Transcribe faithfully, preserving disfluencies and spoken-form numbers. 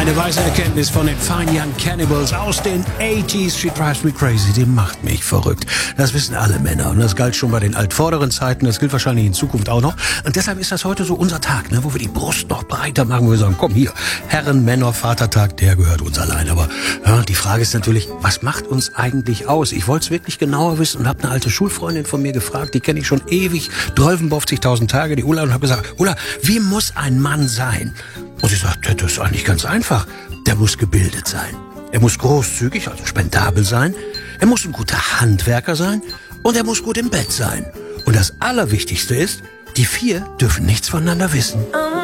Eine weise Erkenntnis von den Fine Young Cannibals aus den achtziger. She drives me crazy, die macht mich verrückt. Das wissen alle Männer und das galt schon bei den altvorderen Zeiten, das gilt wahrscheinlich in Zukunft auch noch. Und deshalb ist das heute so unser Tag, ne, wo wir die Brust noch breiter machen, wo wir sagen, komm hier, Herren, Männer, Vatertag, der gehört uns allein. Aber ja, die Frage ist natürlich, was macht uns eigentlich aus? Ich wollte es wirklich genauer wissen und habe eine alte Schulfreundin von mir gefragt, die kenne ich schon ewig, zwölfhundertfünfzigtausend Tage, die Ulla, und habe gesagt, Ulla, wie muss ein Mann sein? Und sie sagt, das ist eigentlich ganz einfach. Der muss gebildet sein. Er muss großzügig, also spendabel sein. Er muss ein guter Handwerker sein. Und er muss gut im Bett sein. Und das Allerwichtigste ist, die vier dürfen nichts voneinander wissen.